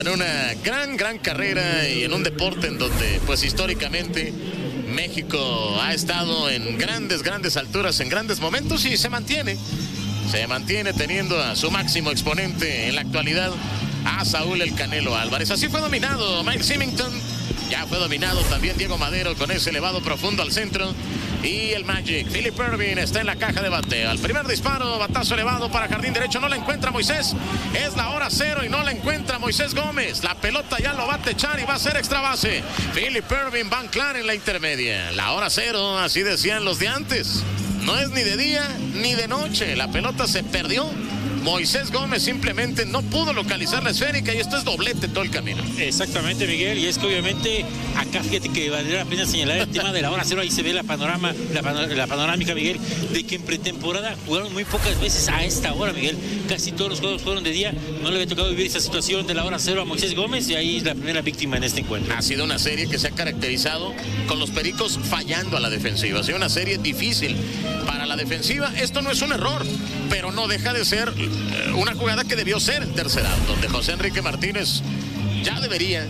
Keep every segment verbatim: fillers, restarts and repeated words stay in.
En una gran, gran carrera y en un deporte en donde, pues históricamente, México ha estado en grandes, grandes alturas, en grandes momentos y se mantiene. Se mantiene teniendo a su máximo exponente en la actualidad, a Saúl El Canelo Álvarez. Así fue dominado Mike Symington. Ya fue dominado también Diego Madero con ese elevado profundo al centro. Y el Magic, Philip Ervin, está en la caja de bateo. El primer disparo, batazo elevado para jardín derecho. No la encuentra Moisés. Es la hora cero y no la encuentra Moisés Gómez. La pelota ya lo va a techar y va a ser extra base. Philip Ervin va a anclar en la intermedia. La hora cero, así decían los de antes. No es ni de día ni de noche. La pelota se perdió. Moisés Gómez simplemente no pudo localizar la esférica y esto es doblete todo el camino. Exactamente, Miguel, y es que obviamente acá fíjate que valdría la pena señalar el tema de la hora cero. Ahí se ve la panorama, la, panor la panorámica, Miguel, de que en pretemporada jugaron muy pocas veces a esta hora, Miguel. Casi todos los juegos fueron de día. No le había tocado vivir esa situación de la hora cero a Moisés Gómez y ahí es la primera víctima en este encuentro. Ha sido una serie que se ha caracterizado con los Pericos fallando a la defensiva. Ha sido una serie difícil para la defensiva. Esto no es un error, pero no deja de ser una jugada que debió ser el tercer out, donde José Enrique Martínez ya debería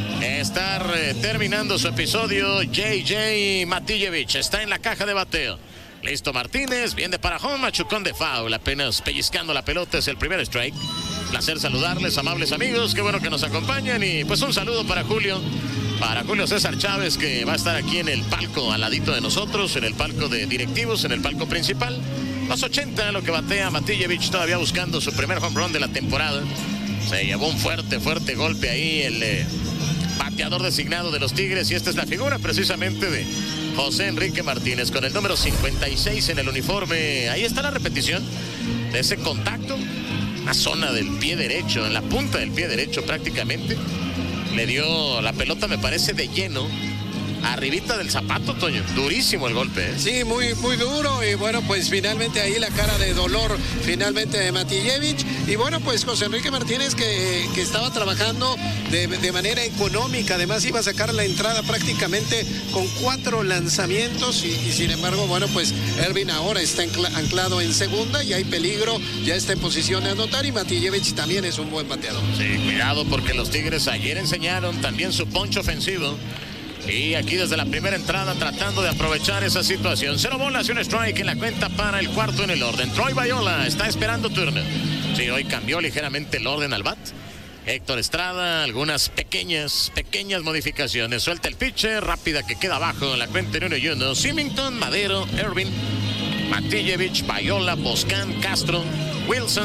estar eh, terminando su episodio. J J Matijevich está en la caja de bateo. Listo Martínez, bien de para home, machucón de foul, apenas pellizcando la pelota, es el primer strike. Placer saludarles, amables amigos, qué bueno que nos acompañan y pues un saludo para Julio, para Julio César Chávez, que va a estar aquí en el palco al ladito de nosotros, en el palco de directivos, en el palco principal. Los ochenta, lo que batea Matijevich, todavía buscando su primer home run de la temporada. Se llevó un fuerte, fuerte golpe ahí el eh, bateador designado de los Tigres y esta es la figura precisamente de José Enrique Martínez con el número cincuenta y seis en el uniforme. Ahí está la repetición de ese contacto, una zona del pie derecho, en la punta del pie derecho prácticamente. Le dio la pelota, me parece, de lleno arribita del zapato, Toño. Durísimo el golpe, ¿eh? Sí, muy, muy duro. Y bueno, pues finalmente ahí la cara de dolor finalmente de Matijevich. Y bueno, pues José Enrique Martínez que, que estaba trabajando de, de manera económica. Además iba a sacar la entrada prácticamente con cuatro lanzamientos. Y, y sin embargo, bueno, pues Ervin ahora está anclado en segunda y hay peligro. Ya está en posición de anotar y Matijevich también es un buen bateador. Sí, cuidado porque los Tigres ayer enseñaron también su poncho ofensivo. Y aquí desde la primera entrada tratando de aprovechar esa situación. Cero bolas y un strike en la cuenta para el cuarto en el orden. Troy Viola está esperando turno. Sí, hoy cambió ligeramente el orden al bat. Héctor Estrada, algunas pequeñas, pequeñas modificaciones. Suelta el pitcher, rápida que queda abajo en la cuenta en uno y uno. Symington, Madero, Ervin, Matijevich, Viola, Boscan, Castro, Wilson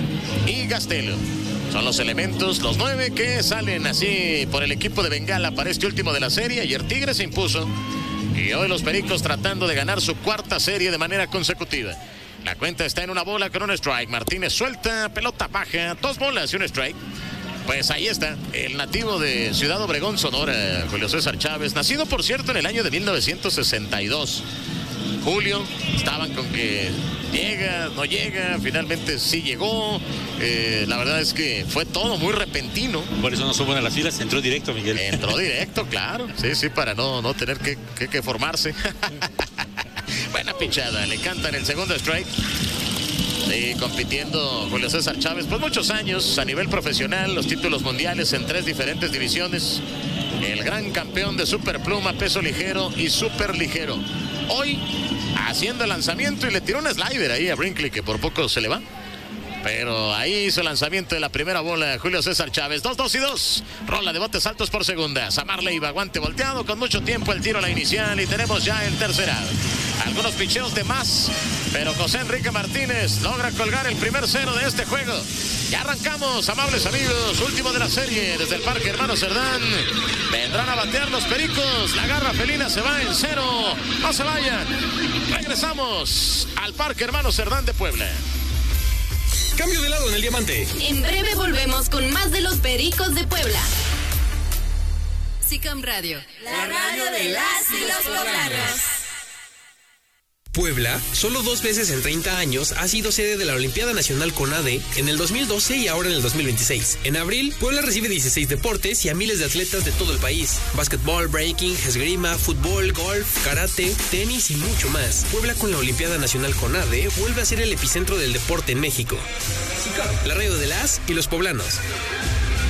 y Gastelo. Son los elementos, los nueve que salen así por el equipo de Bengala para este último de la serie. Ayer Tigres se impuso y hoy los Pericos tratando de ganar su cuarta serie de manera consecutiva. La cuenta está en una bola con un strike. Martínez suelta, pelota baja, dos bolas y un strike. Pues ahí está, el nativo de Ciudad Obregón, Sonora, Julio César Chávez, nacido por cierto en el año de mil novecientos sesenta y dos. Julio, estaban con que llega, no llega, finalmente sí llegó. Eh, la verdad es que fue todo muy repentino. Por eso no son buenas las filas, entró directo, Miguel. Entró directo, claro. Sí, sí, para no, no tener que, que, que formarse. Buena pichada, le cantan el segundo strike. Sí, compitiendo Julio César Chávez por muchos años a nivel profesional, los títulos mundiales en tres diferentes divisiones. El gran campeón de superpluma, peso ligero y super ligero. Hoy haciendo el lanzamiento y le tiró un slider ahí a Brinkley que por poco se le va. Pero ahí hizo el lanzamiento de la primera bola Julio César Chávez. Dos, dos y dos. Rola de botes altos por segunda. Samar Leiva, guante volteado con mucho tiempo el tiro a la inicial y tenemos ya el tercer out. Algunos picheos de más, pero José Enrique Martínez logra colgar el primer cero de este juego. Ya arrancamos, amables amigos. Último de la serie desde el Parque Hermano Cerdán. Vendrán a batear los Pericos. La garra felina se va en cero. No se vayan. Regresamos al Parque Hermano Cerdán de Puebla. Cambio de lado en el diamante. En breve volvemos con más de los Pericos de Puebla. SICAM Radio. La radio de las y los poblanos. Puebla, solo dos veces en treinta años, ha sido sede de la Olimpiada Nacional CONADE en el dos mil doce y ahora en el dos mil veintiséis. En abril, Puebla recibe dieciséis deportes y a miles de atletas de todo el país. Básquetbol, breaking, esgrima, fútbol, golf, karate, tenis y mucho más. Puebla con la Olimpiada Nacional CONADE vuelve a ser el epicentro del deporte en México. La radio de las y los poblanos.